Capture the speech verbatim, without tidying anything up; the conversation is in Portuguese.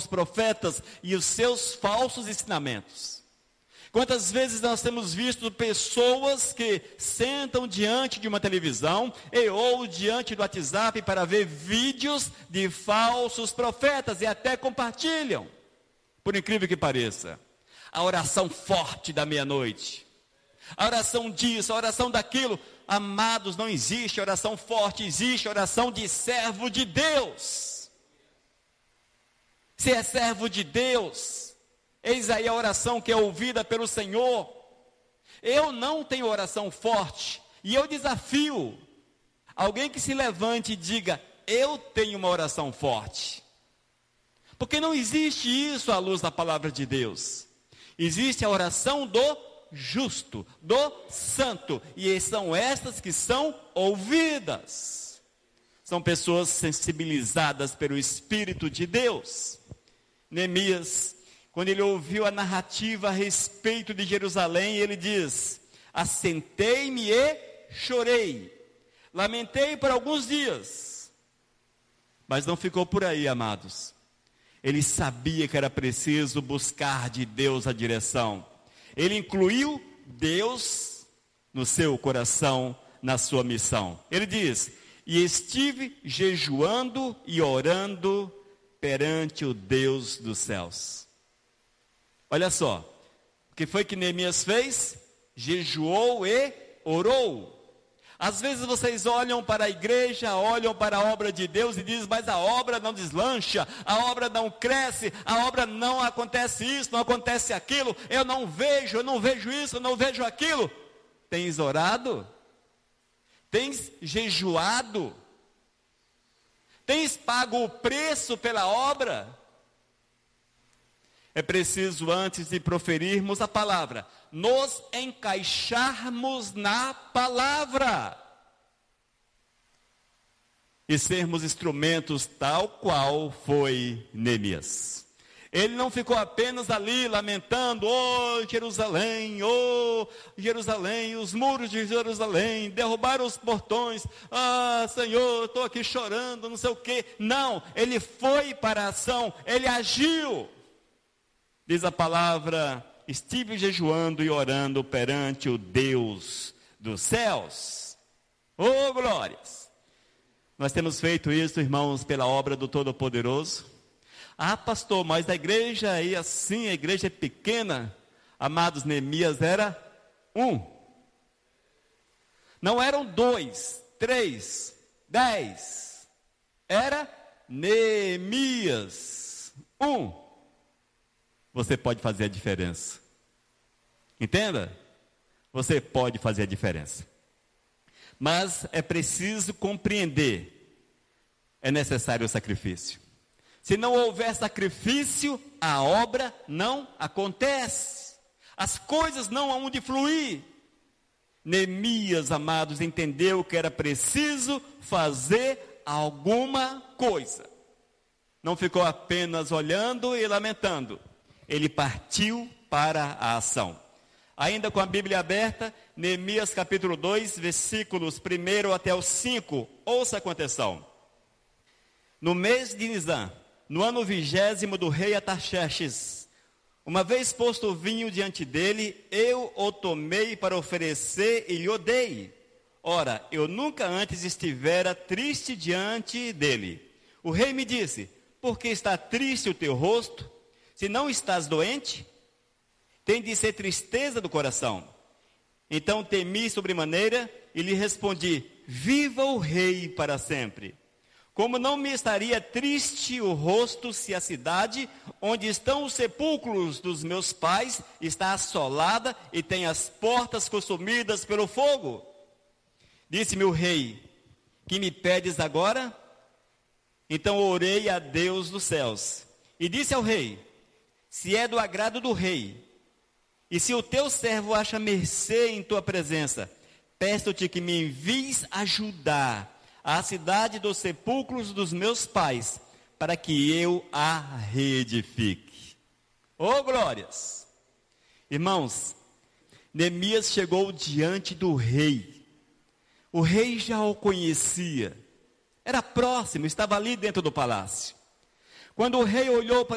profetas e os seus falsos ensinamentos. Quantas vezes nós temos visto pessoas que sentam diante de uma televisão e ou diante do WhatsApp para ver vídeos de falsos profetas e até compartilham, por incrível que pareça, a oração forte da meia-noite, a oração disso, a oração daquilo. Amados, não existe oração forte, existe oração de servo de Deus. Se é servo de Deus, eis aí a oração que é ouvida pelo Senhor. Eu não tenho oração forte, e eu desafio alguém que se levante e diga: eu tenho uma oração forte. Porque não existe isso à luz da palavra de Deus. Existe a oração do justo, do santo, e são estas que são ouvidas. São pessoas sensibilizadas pelo Espírito de Deus. Neemias, quando ele ouviu a narrativa a respeito de Jerusalém, ele diz: assentei-me e chorei, lamentei por alguns dias. Mas não ficou por aí, amados. Ele sabia que era preciso buscar de Deus a direção. Ele incluiu Deus no seu coração, na sua missão. Ele diz: e estive jejuando e orando perante o Deus dos céus. Olha só, o que foi que Neemias fez? Jejuou e orou. Às vezes vocês olham para a igreja, olham para a obra de Deus e dizem: mas a obra não deslancha, a obra não cresce, a obra não acontece isso, não acontece aquilo, eu não vejo, eu não vejo isso, eu não vejo aquilo. Tens orado? Tens jejuado? Tens pago o preço pela obra? É preciso, antes de proferirmos a palavra, nos encaixarmos na palavra e sermos instrumentos tal qual foi Neemias. Ele não ficou apenas ali lamentando: oh Jerusalém, oh Jerusalém, os muros de Jerusalém, derrubaram os portões, ah Senhor, estou aqui chorando, não sei o quê. Não, ele foi para a ação, ele agiu. Diz a palavra: estive jejuando e orando perante o Deus dos céus. Oh, glórias! Nós temos feito isso, irmãos, pela obra do Todo-Poderoso. Ah, pastor, mas a igreja aí assim, a igreja é pequena. Amados, Neemias era um. Não eram dois, três, dez. Era Neemias, um. Você pode fazer a diferença. Entenda? Você pode fazer a diferença. Mas é preciso compreender. É necessário o sacrifício. Se não houver sacrifício, a obra não acontece. As coisas não hão de fluir. Neemias, amados, entendeu que era preciso fazer alguma coisa. Não ficou apenas olhando e lamentando. Ele partiu para a ação. Ainda com a Bíblia aberta, Neemias capítulo dois, versículos um até o cinco. Ouça com atenção. No mês de Nisan, no ano vigésimo do rei Artaxerxes, uma vez posto o vinho diante dele, eu o tomei para oferecer e lhe o dei. Ora, eu nunca antes estivera triste diante dele. O rei me disse: por que está triste o teu rosto? Se não estás doente, tem de ser tristeza do coração. Então temi sobremaneira e lhe respondi: viva o rei para sempre. Como não me estaria triste o rosto se a cidade onde estão os sepulcros dos meus pais está assolada e tem as portas consumidas pelo fogo? Disse-me o rei: que me pedes agora? Então orei a Deus dos céus e disse ao rei: se é do agrado do rei, e se o teu servo acha mercê em tua presença, peço-te que me envies ajudar a cidade dos sepulcros dos meus pais, para que eu a reedifique. Oh, glórias! Irmãos, Neemias chegou diante do rei. O rei já o conhecia, era próximo, estava ali dentro do palácio. Quando o rei olhou para